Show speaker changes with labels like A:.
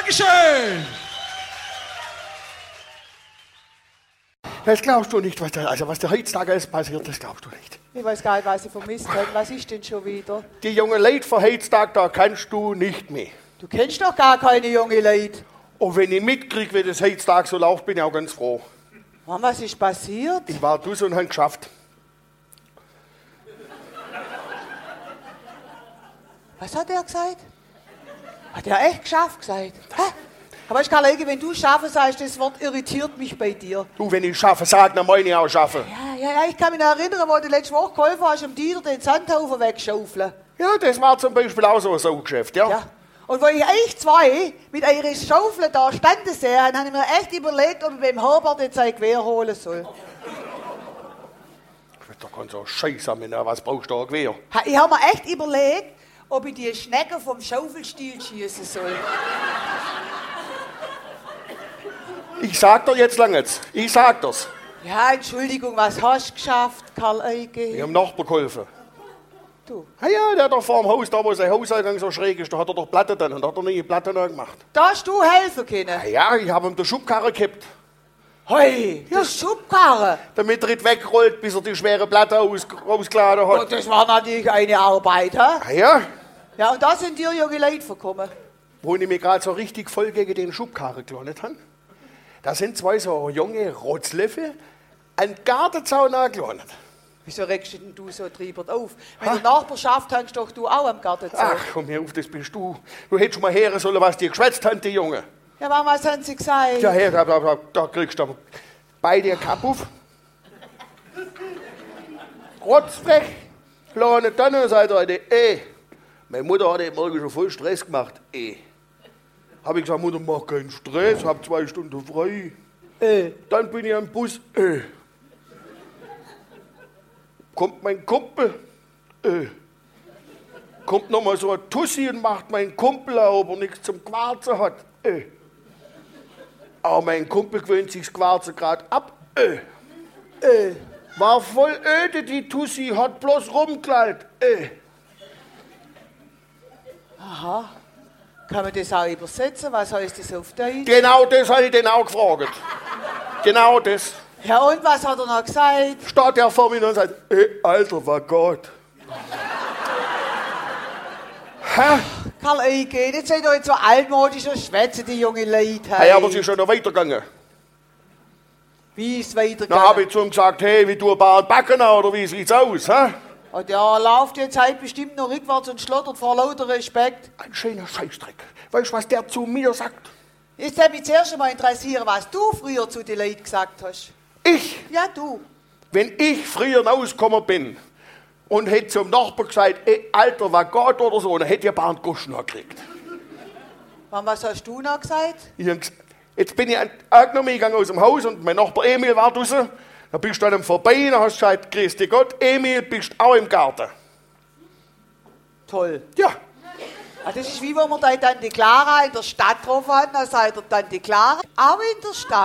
A: Dankeschön!
B: Das glaubst du nicht, was der heutzutage alles passiert, das glaubst du nicht.
C: Ich weiß gar nicht, was ich vermisst habe. Was ist denn schon wieder?
B: Die jungen Leute von heutzutage, da kannst du nicht mehr.
C: Du kennst doch gar keine junge Leute.
B: Und wenn ich mitkriege, wie das heutzutage so läuft, bin ich auch ganz froh.
C: Mann, was ist passiert?
B: Ich war dus und habe geschafft.
C: Was hat er gesagt? Hat er echt geschafft gesagt? Hä? Aber ich kann wenn du schaffen sagst, das Wort irritiert mich bei dir.
B: Du, wenn ich schaffe, sag, dann meine ich auch schaffen.
C: Ja, ich kann mich noch erinnern, wo du letzte Woche geholfen hast, um Dieter den Sandhaufen wegschaufeln.
B: Ja, das war zum Beispiel auch so ein Saugeschäft, ja.
C: Und wo ich euch zwei mit euren Schaufeln da standen sehe, habe ich mir echt überlegt, ob ich beim Herbert jetzt ein Gewehr holen soll.
B: Da kann so Scheiß haben, was brauchst du da ein Gewehr?
C: Ich habe mir echt überlegt, ob ich die Schnecke vom Schaufelstiel schießen soll.
B: Ich sag dir jetzt lang jetzt. Ich sag das.
C: Ja, Entschuldigung, was hast du geschafft, Karl Eike?
B: Ich hab dem Nachbar geholfen.
C: Du?
B: Ja, der hat doch vor dem Haus, da wo sein Hauseingang so schräg ist, da hat er doch Platte drin und da hat er nie Platte noch gemacht.
C: Da hast du helfen können?
B: Ja, ich habe ihm die Schubkarre gekippt.
C: Hoi, ja. Die Schubkarre?
B: Damit er nicht wegrollt, bis er die schwere Platte rausgeladen hat.
C: Und das war natürlich eine Arbeit, hä?
B: Ja.
C: Ja, und da sind dir junge Leute verkommen.
B: Wo ich mich gerade so richtig voll gegen den Schubkarre gelandet habe. Da sind zwei so junge Rotzlöffel an den Gartenzaun angelandet.
C: Wieso regst du so treibert auf? Wenn du Nachbarschaft hast, doch du auch am Gartenzaun.
B: Ach, komm her auf, das bist du. Du hättest mal hören sollen, was die geschwätzt haben, die Junge.
C: Ja, was haben sie gesagt?
B: Ja, her, da kriegst du beide einen Kapp auf. Rotzfrech, kleine Tanne, sagt er, meine Mutter hat heute Morgen schon voll Stress gemacht, Habe ich gesagt, Mutter, mach keinen Stress, hab 2 Stunden frei. Dann bin ich am Bus, Kommt mein Kumpel, Kommt nochmal so ein Tussi und macht meinen Kumpel auf, ob er nichts zum Quarzen hat, Aber mein Kumpel gewöhnt sich das Quarzen gerade ab, War voll öde, die Tussi, hat bloß rumgeklallt,
C: Aha. Kann man das auch übersetzen? Was heißt das auf Deutsch?
B: Genau das habe ich den auch gefragt. Genau das.
C: Ja, und was hat er noch gesagt?
B: Steht er vor mir und sagt, Alter, war Gott. Hä?
C: Karl Eike, jetzt seid ihr jetzt so altmodisch und schwätzen die jungen Leute.
B: Hey, aber sie ist schon noch weitergegangen.
C: Wie ist es weitergegangen?
B: Dann habe ich zu ihm gesagt, hey, wie du ein paar Backen oder wie sieht's aus, hä?
C: Und der läuft jetzt halt bestimmt noch rückwärts und schlottert vor lauter Respekt.
B: Ein schöner Scheißdreck. Weißt du, was der zu mir sagt?
C: Jetzt würde mich zuerst einmal interessieren, was du früher zu den Leuten gesagt hast.
B: Ich?
C: Ja, du.
B: Wenn ich früher rausgekommen bin und hätte zum Nachbar gesagt, Alter, war Gott oder so, dann hätte ich ein paar Gusch noch gekriegt.
C: Was hast du noch gesagt?
B: Jetzt bin ich irgendwann gegangen aus dem Haus und mein Nachbar Emil war draußen. Da bist du an ihm vorbei und hast gesagt, grüß dich Gott, Emil, bist auch im Garten.
C: Toll.
B: Ja.
C: Das ist wie, wo wir da Tante Clara in der Stadt getroffen haben, da sagt der Tante Clara, auch in der Stadt.